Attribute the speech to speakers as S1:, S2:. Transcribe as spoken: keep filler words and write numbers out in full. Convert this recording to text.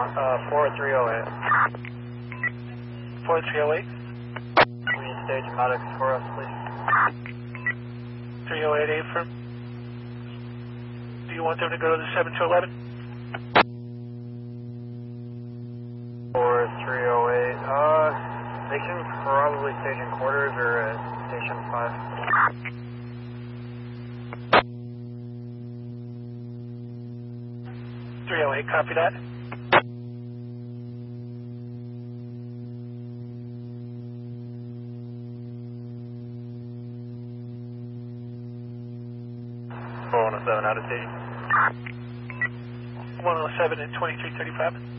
S1: Uh, four three oh eight.
S2: four three oh eight.
S1: We need stage medics for us, please.
S2: three oh eight, affirm. Do you want them to go to the seven to eleven?
S1: four three oh eight. Uh, they can probably stage in quarters or at station five.
S2: three oh eight, copy that.
S1: four one oh seven, out of station.
S2: one oh seven and twenty-three thirty-five.